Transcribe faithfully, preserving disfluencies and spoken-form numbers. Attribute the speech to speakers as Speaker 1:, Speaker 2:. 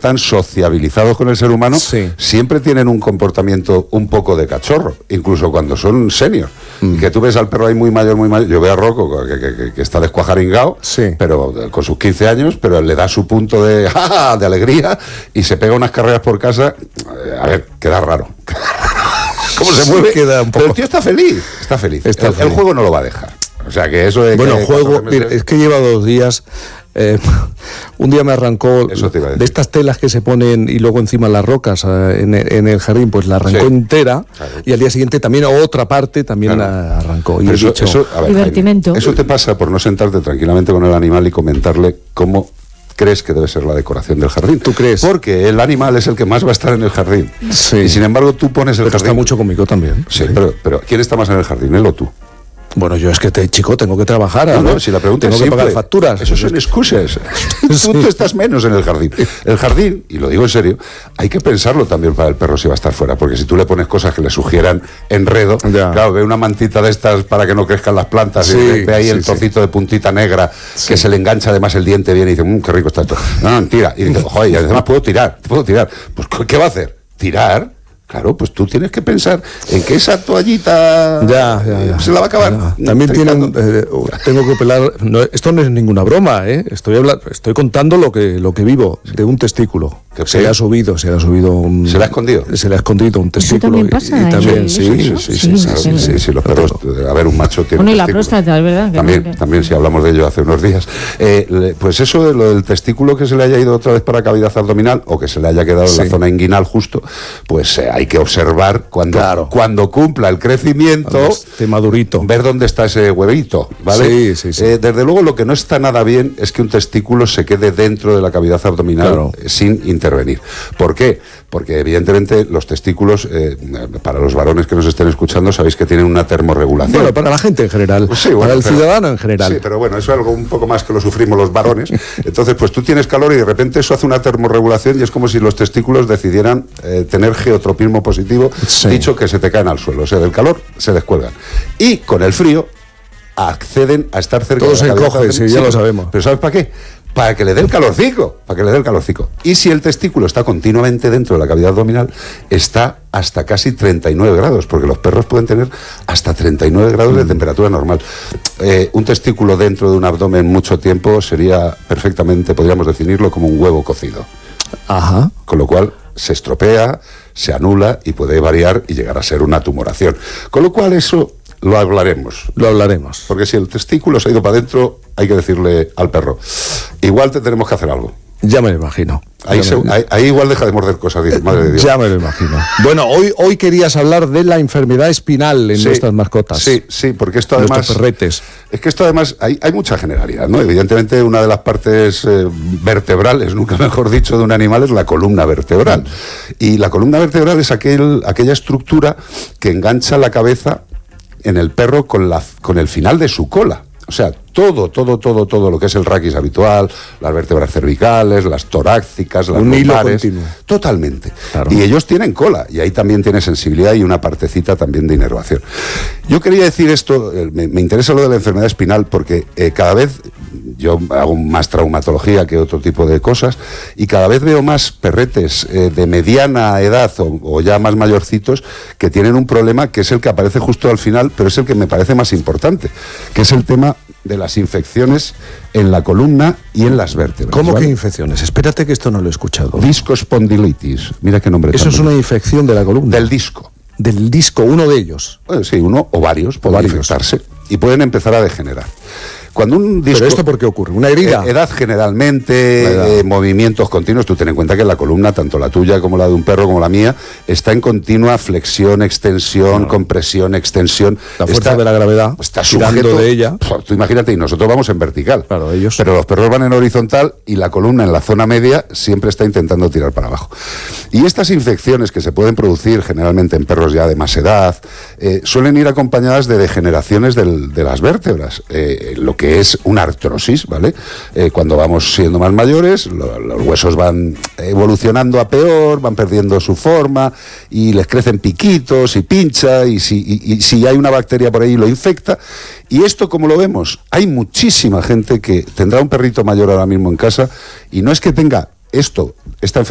Speaker 1: tan sociabilizados con el ser humano, sí. siempre tienen un comportamiento un poco de cachorro, incluso cuando son senior. Mm. Que tú ves al perro ahí muy mayor, muy mayor. Yo veo a Rocco, que, que, que está descuajaringado, sí. pero con sus quince años, pero le da su punto de, de alegría y se pega unas carreras por casa. A ver, queda raro. ¿Cómo se mueve? Queda un poco... Pero el tío está feliz, está feliz. Está el, feliz. El juego no lo va a dejar. O sea que eso de
Speaker 2: bueno,
Speaker 1: que
Speaker 2: juego, mira, es que lleva dos días. Eh, un día me arrancó de estas telas que se ponen y luego encima las rocas eh, en, el, en el jardín, pues la arrancó sí. entera, claro. y al día siguiente también otra parte también claro. la arrancó. Y
Speaker 1: eso,
Speaker 2: dicho,
Speaker 1: eso, a ver, Divertimento. Jaime, eso te pasa por no sentarte tranquilamente con el animal y comentarle cómo crees que debe ser la decoración del jardín.
Speaker 2: ¿Tú crees?
Speaker 1: Porque el animal es el que más va a estar en el jardín. Sí. Y sin embargo tú pones el
Speaker 2: pero
Speaker 1: jardín...
Speaker 2: está mucho conmigo también.
Speaker 1: Sí, sí. Pero, pero ¿quién está más en el jardín, él o tú?
Speaker 2: Bueno, yo es que, te, chico, tengo que trabajar. No,
Speaker 1: no, si la pregunta
Speaker 2: tengo
Speaker 1: es
Speaker 2: que
Speaker 1: simple.
Speaker 2: pagar facturas.
Speaker 1: Eso son excusas.
Speaker 2: Sí.
Speaker 1: Tú, tú estás menos en el jardín. El jardín, y lo digo en serio, hay que pensarlo también para el perro si va a estar fuera, porque si tú le pones cosas que le sugieran enredo, ya. claro, ve una mantita de estas para que no crezcan las plantas, sí, y ve ahí sí, el trocito sí. de puntita negra sí. que se le engancha además el diente bien y dice, mmm, qué rico está esto. No, no, tira. Y dice, joder, y además puedo tirar, puedo tirar. Pues, ¿qué va a hacer? ¿Tirar? Claro, pues tú tienes que pensar en que esa toallita
Speaker 2: ya, ya, ya,
Speaker 1: se la va a acabar.
Speaker 2: Ya. También tienen, eh, tengo que pelar. No, esto no es ninguna broma, ¿eh? Estoy hablando, estoy contando lo que lo que vivo de un testículo. Se le ha subido, se le ha subido un.
Speaker 1: ¿Se le ha escondido?
Speaker 2: Se le ha escondido un testículo.
Speaker 3: Eso también pasa,
Speaker 2: y, y también,
Speaker 3: ¿eh?
Speaker 2: sí, sí, sí, sí, sí, sí, sí, sí,
Speaker 1: los perros, a ver, un macho tiene.
Speaker 3: Bueno, y la próstata, es verdad.
Speaker 1: También, que... también, si hablamos de ello hace unos días. Eh, pues eso de lo del testículo que se le haya ido otra vez para cavidad abdominal o que se le haya quedado sí. en la zona inguinal justo, pues eh, hay que observar cuando, claro. cuando cumpla el crecimiento.
Speaker 2: Esté madurito.
Speaker 1: Ver dónde está ese huevito, ¿vale?
Speaker 2: Sí, sí, sí.
Speaker 1: Eh, desde luego, lo que no está nada bien es que un testículo se quede dentro de la cavidad abdominal claro. eh, sin intervenir. ¿Por qué? Porque evidentemente los testículos, eh, para los varones que nos estén escuchando, sabéis que tienen una termorregulación.
Speaker 2: Bueno, para la gente en general, pues sí, bueno, para el pero, ciudadano en general.
Speaker 1: Sí, pero bueno, eso es algo un poco más que lo sufrimos los varones. Entonces, pues tú tienes calor y de repente eso hace una termorregulación y es como si los testículos decidieran eh, tener geotropismo positivo, sí. dicho que se te caen al suelo. O sea, del calor se descuelgan. Y con el frío acceden a estar cerca
Speaker 2: Todo
Speaker 1: de la
Speaker 2: se encoge, sí, ya lo sabemos.
Speaker 1: Pero ¿sabes para qué? Para que le dé el calorcico, para que le dé el calorcico. Y si el testículo está continuamente dentro de la cavidad abdominal, está hasta casi treinta y nueve grados, porque los perros pueden tener hasta treinta y nueve grados de temperatura normal. Eh, un testículo dentro de un abdomen mucho tiempo sería perfectamente, podríamos definirlo como un huevo cocido.
Speaker 2: Ajá.
Speaker 1: Con lo cual se estropea, se anula y puede variar y llegar a ser una tumoración. Con lo cual eso lo hablaremos.
Speaker 2: Lo hablaremos.
Speaker 1: Porque si el testículo se ha ido para adentro, hay que decirle al perro, igual te tenemos que hacer algo.
Speaker 2: Ya me lo imagino.
Speaker 1: Ahí, se, ahí, ahí igual deja de morder cosas, dice, madre de Dios.
Speaker 2: Ya me lo imagino. Bueno, hoy, hoy querías hablar de la enfermedad espinal en sí, nuestras mascotas.
Speaker 1: Sí, sí, porque esto además...
Speaker 2: Nuestros perretes.
Speaker 1: Es que esto además, hay, hay mucha generalidad, ¿no? Evidentemente una de las partes eh, vertebrales, nunca mejor dicho, de un animal es la columna vertebral. Y la columna vertebral es aquel, aquella estructura que engancha la cabeza en el perro con, la, con el final de su cola. O sea, todo, todo, todo, todo lo que es el raquis habitual, las vértebras cervicales, las torácicas, las
Speaker 2: un hilo
Speaker 1: lumbares,
Speaker 2: continuo.
Speaker 1: Totalmente.
Speaker 2: Claro.
Speaker 1: Y ellos tienen cola, y ahí también tiene sensibilidad y una partecita también de inervación. Yo quería decir esto, eh, me, me interesa lo de la enfermedad espinal, porque eh, cada vez, yo hago más traumatología que otro tipo de cosas, y cada vez veo más perretes eh, de mediana edad o, o ya más mayorcitos que tienen un problema que es el que aparece justo al final, pero es el que me parece más importante, que es el tema de las infecciones en la columna y en las vértebras.
Speaker 2: ¿Cómo
Speaker 1: ¿vale?
Speaker 2: que infecciones? Espérate que esto no lo he escuchado.
Speaker 1: Discospondilitis. Mira qué nombre.
Speaker 2: Eso es una infección de la columna.
Speaker 1: Del disco.
Speaker 2: Del disco, uno de ellos.
Speaker 1: Bueno, sí, uno o varios pueden
Speaker 2: varios.
Speaker 1: infectarse y pueden empezar a degenerar. Cuando un disco,
Speaker 2: ¿Pero esto por qué ocurre? ¿Una herida?
Speaker 1: Eh, edad generalmente, edad. Eh, movimientos continuos. Tú ten en cuenta que la columna, tanto la tuya como la de un perro como la mía, está en continua flexión, extensión, no. compresión, extensión.
Speaker 2: La fuerza
Speaker 1: está,
Speaker 2: de la gravedad
Speaker 1: está sujeto
Speaker 2: de ella.
Speaker 1: Pues, tú imagínate, y nosotros vamos en vertical.
Speaker 2: Claro, ellos.
Speaker 1: Pero los perros van en horizontal y la columna en la zona media siempre está intentando tirar para abajo. Y estas infecciones que se pueden producir generalmente en perros ya de más edad, eh, suelen ir acompañadas de degeneraciones del, de las vértebras. Eh, lo que que es una artrosis, ¿vale? Eh, cuando vamos siendo más mayores, lo, los huesos van evolucionando a peor, van perdiendo su forma y les crecen piquitos y pincha y si, y, y si hay una bacteria por ahí lo infecta. Y esto, como lo vemos, hay muchísima gente que tendrá un perrito mayor ahora mismo en casa y no es que tenga esto, esta enfermedad